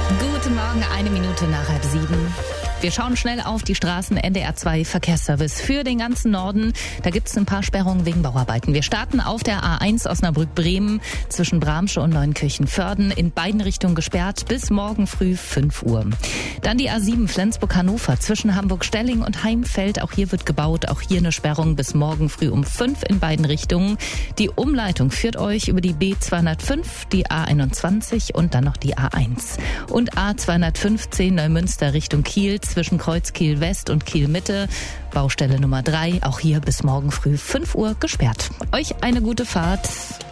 Guten Morgen, 6:01. Wir schauen schnell auf die Straßen. NDR 2 Verkehrsservice für den ganzen Norden. Da gibt's ein paar Sperrungen wegen Bauarbeiten. Wir starten auf der A1 Osnabrück-Bremen zwischen Bramsche und Neunkirchen-Vörden. In beiden Richtungen gesperrt bis morgen früh 5 Uhr. Dann die A7 Flensburg-Hannover zwischen Hamburg-Stelling und Heimfeld. Auch hier wird gebaut. Auch hier eine Sperrung bis morgen früh um 5 in beiden Richtungen. Die Umleitung führt euch über die B205, die A21 und dann noch die A1. Und A215 Neumünster Richtung Kiel zwischen Kreuz Kiel West und Kiel Mitte. Baustelle Nummer 3, auch hier bis morgen früh 5 Uhr gesperrt. Euch eine gute Fahrt.